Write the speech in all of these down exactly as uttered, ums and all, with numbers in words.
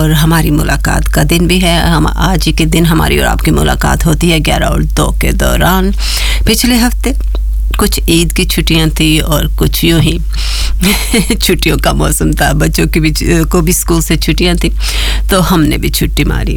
और हमारी मुलाकात का दिन भी है। हम आज ही के दिन हमारी और आपकी मुलाकात होती है ग्यारह और दो के दौरान। पिछले हफ्ते कुछ ईद की छुट्टियां थी और कुछ यूं ही छुट्टियों का मौसम था, बच्चों की भी को भी स्कूल से छुट्टियां थी तो हमने भी छुट्टी मारी।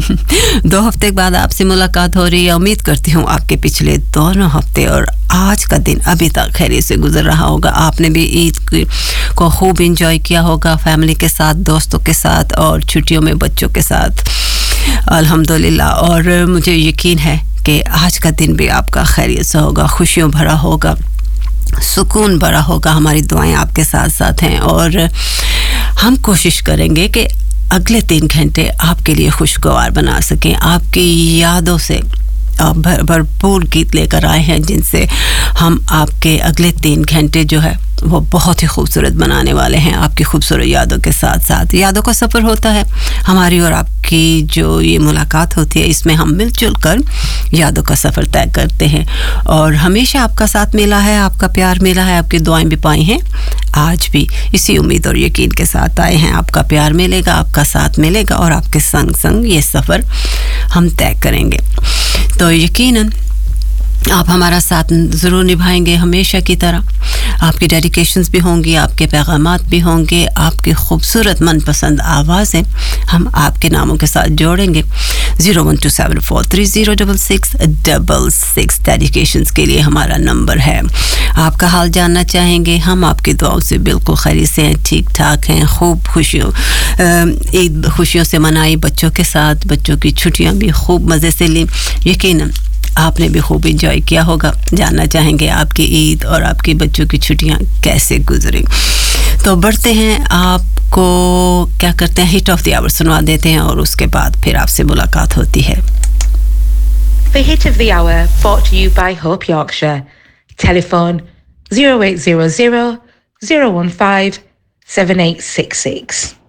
दो हफ्ते के बाद आपसे मुलाकात हो रही है। उम्मीद करती हूँ आपके पिछले दोनों हफ्ते और आज का दिन अभी तक खैरियत से गुजर रहा होगा। आपने भी ईद को खूब एंजॉय किया होगा फैमिली के साथ, दोस्तों के साथ और छुट्टियों में बच्चों के साथ, अल्हम्दुलिल्लाह। और मुझे यकीन है कि आज का दिन भी आपका खैरियत से होगा, खुशियों भरा होगा, सुकून भरा होगा। हमारी दुआएं आपके साथ साथ हैं और हम कोशिश करेंगे कि अगले तीन घंटे आपके लिए खुशगवार बना सकें। आपकी यादों से भरपूर गीत लेकर आए हैं जिनसे हम आपके अगले तीन घंटे जो है वो बहुत ही खूबसूरत बनाने वाले हैं। आपकी खूबसूरत यादों के साथ साथ यादों का सफ़र होता है हमारी और आपकी जो ये मुलाकात होती है, इसमें हम मिलजुल कर यादों का सफ़र तय करते हैं। और हमेशा आपका साथ मिला है, आपका प्यार मिला है, आपकी दुआएं भी पाई हैं। आज भी इसी उम्मीद और यकीन के साथ आए हैं, आपका प्यार मिलेगा, आपका साथ मिलेगा और आपके संग संग ये सफ़र हम तय करेंगे। तो यकीनन आप हमारा साथ ज़रूर निभाएंगे हमेशा की तरह। आपकी डेडिकेशंस भी होंगी, आपके पैगामात भी होंगे, आपकी खूबसूरत मनपसंद आवाज़ें हम आपके नामों के साथ जोड़ेंगे। Zero one two seven four three zero double six double six dedications के लिए हमारा नंबर है। आपका हाल जानना चाहेंगे, हम आपकी दुआओं से बिल्कुल खैरियत से हैं, ठीक ठाक हैं, खूब खुशियों ईद खुशियों से मनाई बच्चों के साथ, बच्चों की छुट्टियां भी खूब मज़े से ली। यकीनन आपने भी खूब एंजॉय किया होगा। जानना चाहेंगे आपकी ईद और आपकी बच्चों की छुट्टियां कैसे गुजरी। तो बढ़ते हैं, आपको क्या करते हैं, हिट ऑफ द आवर सुनवा देते हैं और उसके बाद फिर आपसे मुलाकात होती है। The hit of the hour brought to you by Hope Yorkshire. Telephone zero eight zero zero, zero one five, seven eight six six.